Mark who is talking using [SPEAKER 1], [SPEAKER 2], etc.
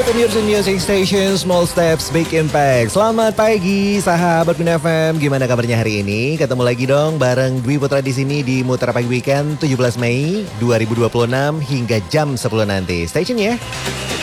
[SPEAKER 1] Pemirsa Music Station, Small Steps, Big Impact. Selamat pagi, sahabat Bin FM. Gimana kabarnya hari ini? Ketemu lagi dong bareng Dwi Putra di sini di Mutara Pagi Weekend 17 Mei 2026 hingga jam 10 nanti. Stay tune ya.